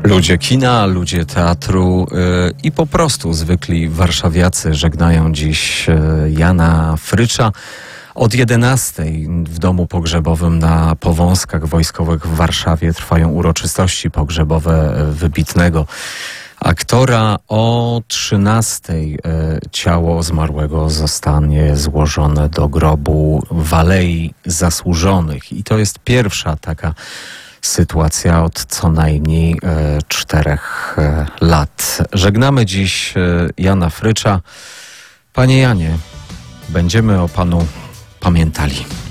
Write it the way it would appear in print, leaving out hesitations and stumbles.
Ludzie kina, ludzie teatru i po prostu zwykli warszawiacy żegnają dziś Jana Frycza. Od 11:00 w domu pogrzebowym na Powązkach Wojskowych w Warszawie trwają uroczystości pogrzebowe wybitnego aktora. O 13:00 ciało zmarłego zostanie złożone do grobu w Alei Zasłużonych. I to jest pierwsza taka sytuacja od co najmniej 4 lat. Żegnamy dziś Jana Frycza. Panie Janie, będziemy o panu pamiętali.